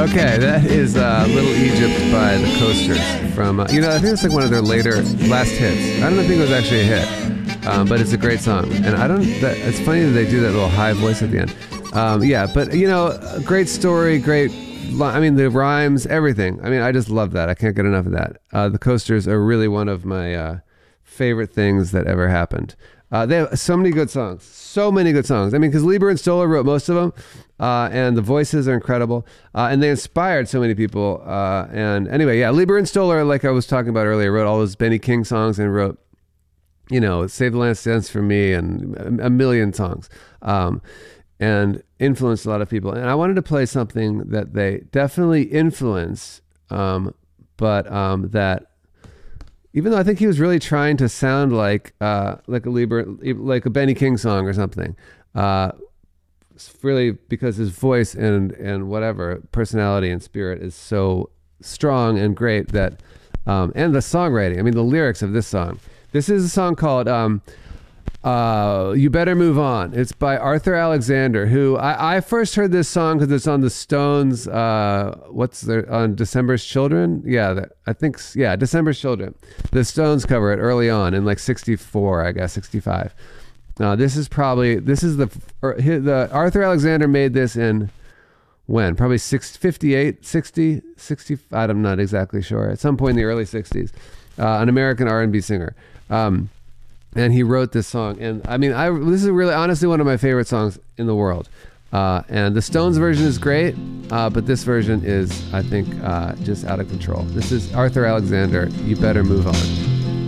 Okay, that is Little Egypt by the Coasters from, I think it's like one of their last hits. I don't think it was actually a hit, but it's a great song. And it's funny that they do that little high voice at the end. But, great story, the rhymes, everything. I just love that. I can't get enough of that. The Coasters are really one of my favorite things that ever happened. They have so many good songs. Because Lieber and Stoller wrote most of them, and the voices are incredible, and they inspired so many people. And anyway, yeah, Lieber and Stoller, like I was talking about earlier, wrote all those Benny King songs and wrote, Save the Last Dance for Me and a million songs, and influenced a lot of people. And I wanted to play something that they definitely influence, but that, even though I think he was really trying to sound like a Lieber, like a Benny King song or something, really because his voice and whatever personality and spirit is so strong and great that, and the songwriting. The lyrics of this song. This is a song called You Better Move On. It's by Arthur Alexander, who I first heard this song because it's on the Stones. On December's Children? December's Children. The Stones cover it early on in like 64, I guess, 65. The Arthur Alexander made this in when? Probably 58, 60, 60, I'm not exactly sure. At some point in the early 60s. An American R&B singer. And he wrote this song. And this is really honestly one of my favorite songs in the world. And the Stones version is great, but this version is, I think, just out of control. This is Arthur Alexander, You Better Move On.